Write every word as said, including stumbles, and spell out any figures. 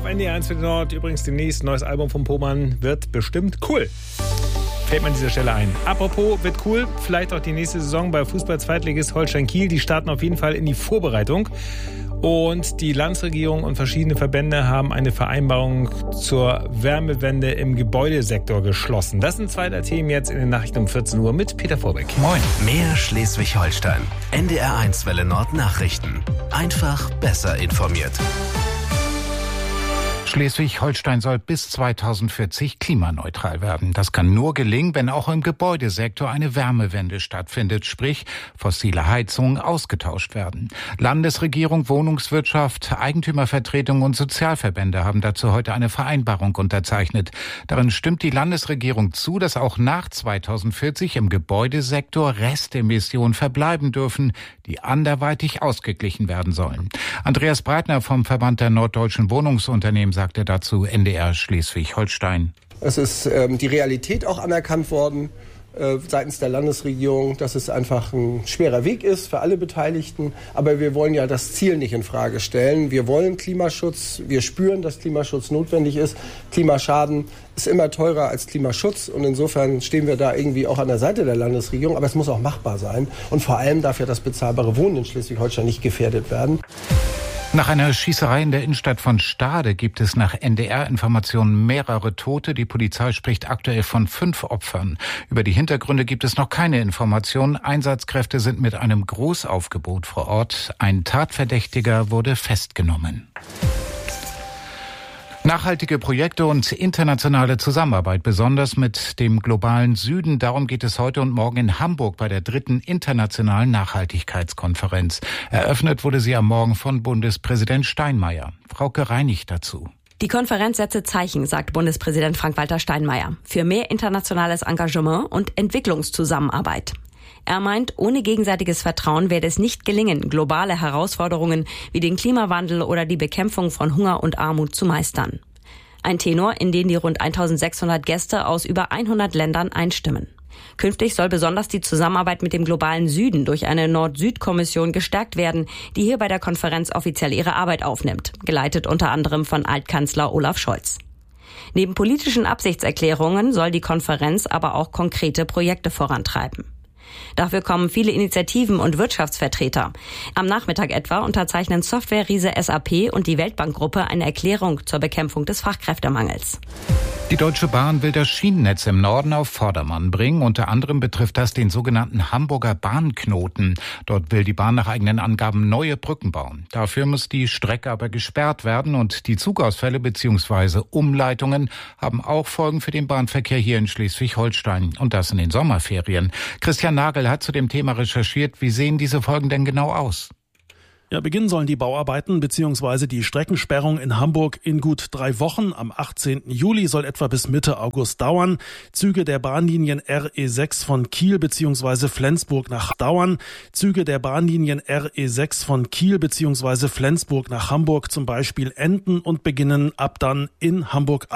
N D R eins für den Nord. Übrigens demnächst neues Album von Pohlmann wird bestimmt cool. Fällt mir an dieser Stelle ein. Apropos, wird cool, vielleicht auch die nächste Saison bei Fußball-Zweitligist Holstein Kiel. Die starten auf jeden Fall in die Vorbereitung. Und die Landesregierung und verschiedene Verbände haben eine Vereinbarung zur Wärmewende im Gebäudesektor geschlossen. Das sind zwei der Themen jetzt in den Nachrichten um vierzehn Uhr mit Peter Vorbeck. Moin. Mehr Schleswig-Holstein. N D R eins Welle Nord Nachrichten. Einfach besser informiert. Schleswig-Holstein soll bis zweitausendvierzig klimaneutral werden. Das kann nur gelingen, wenn auch im Gebäudesektor eine Wärmewende stattfindet, sprich fossile Heizungen ausgetauscht werden. Landesregierung, Wohnungswirtschaft, Eigentümervertretung und Sozialverbände haben dazu heute eine Vereinbarung unterzeichnet. Darin stimmt die Landesregierung zu, dass auch nach zweitausendvierzig im Gebäudesektor Restemissionen verbleiben dürfen, die anderweitig ausgeglichen werden sollen. Andreas Breitner vom Verband der norddeutschen Wohnungsunternehmen sagte dazu N D R Schleswig-Holstein. Es ist ähm, die Realität auch anerkannt worden äh, seitens der Landesregierung, dass es einfach ein schwerer Weg ist für alle Beteiligten. Aber wir wollen ja das Ziel nicht in Frage stellen. Wir wollen Klimaschutz. Wir spüren, dass Klimaschutz notwendig ist. Klimaschaden ist immer teurer als Klimaschutz. Und insofern stehen wir da irgendwie auch an der Seite der Landesregierung. Aber es muss auch machbar sein. Und vor allem darf ja das bezahlbare Wohnen in Schleswig-Holstein nicht gefährdet werden. Nach einer Schießerei in der Innenstadt von Stade gibt es nach N D R-Informationen mehrere Tote. Die Polizei spricht aktuell von fünf Opfern. Über die Hintergründe gibt es noch keine Informationen. Einsatzkräfte sind mit einem Großaufgebot vor Ort. Ein Tatverdächtiger wurde festgenommen. Nachhaltige Projekte und internationale Zusammenarbeit, besonders mit dem globalen Süden. Darum geht es heute und morgen in Hamburg bei der dritten internationalen Nachhaltigkeitskonferenz. Eröffnet wurde sie am Morgen von Bundespräsident Steinmeier. Frauke Reinig dazu. Die Konferenz setze Zeichen, sagt Bundespräsident Frank-Walter Steinmeier, für mehr internationales Engagement und Entwicklungszusammenarbeit. Er meint, ohne gegenseitiges Vertrauen werde es nicht gelingen, globale Herausforderungen wie den Klimawandel oder die Bekämpfung von Hunger und Armut zu meistern. Ein Tenor, in den die rund eintausendsechshundert Gäste aus über hundert Ländern einstimmen. Künftig soll besonders die Zusammenarbeit mit dem globalen Süden durch eine Nord-Süd-Kommission gestärkt werden, die hier bei der Konferenz offiziell ihre Arbeit aufnimmt, geleitet unter anderem von Altkanzler Olaf Scholz. Neben politischen Absichtserklärungen soll die Konferenz aber auch konkrete Projekte vorantreiben. Dafür kommen viele Initiativen und Wirtschaftsvertreter. Am Nachmittag etwa unterzeichnen Software-Riese S A P und die Weltbankgruppe eine Erklärung zur Bekämpfung des Fachkräftemangels. Die Deutsche Bahn will das Schienennetz im Norden auf Vordermann bringen. Unter anderem betrifft das den sogenannten Hamburger Bahnknoten. Dort will die Bahn nach eigenen Angaben neue Brücken bauen. Dafür muss die Strecke aber gesperrt werden und die Zugausfälle bzw. Umleitungen haben auch Folgen für den Bahnverkehr hier in Schleswig-Holstein. Und das in den Sommerferien. Christian Nagel hat zu dem Thema recherchiert. Wie sehen diese Folgen denn genau aus? Ja, beginnen sollen die Bauarbeiten bzw. die Streckensperrung in Hamburg in gut drei Wochen. Am achtzehnten Juli soll etwa bis Mitte August dauern. Züge der Bahnlinien R E sechs von Kiel bzw. Flensburg nach dauern. Züge der Bahnlinien R E sechs von Kiel bzw. Flensburg nach Hamburg zum Beispiel enden und beginnen ab dann in Hamburg